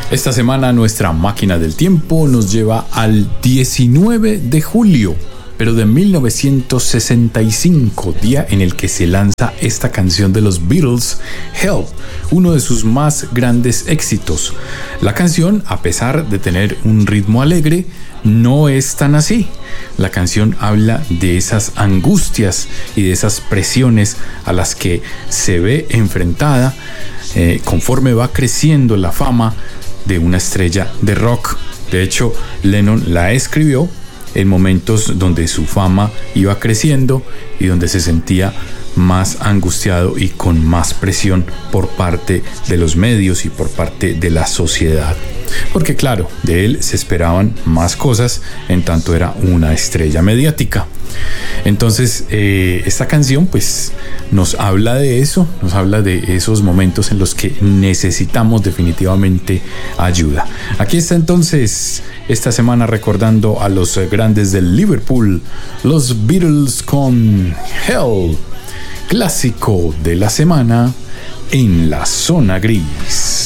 Esta semana nuestra máquina del tiempo nos lleva al 19 de julio, pero de 1965, día en el que se lanza esta canción de los Beatles, Help, uno de sus más grandes éxitos. La canción, a pesar de tener un ritmo alegre, no es tan así. La canción habla de esas angustias y de esas presiones a las que se ve enfrentada conforme va creciendo la fama de una estrella de rock. De hecho, Lennon la escribió en momentos donde su fama iba creciendo y donde se sentía más angustiado y con más presión por parte de los medios y por parte de la sociedad. Porque claro, de él se esperaban más cosas en tanto era una estrella mediática. Entonces, esta canción pues nos habla de eso, nos habla de esos momentos en los que necesitamos definitivamente ayuda. Aquí está entonces esta semana recordando a los grandes del Liverpool, los Beatles con Help, clásico de la semana en la zona gris.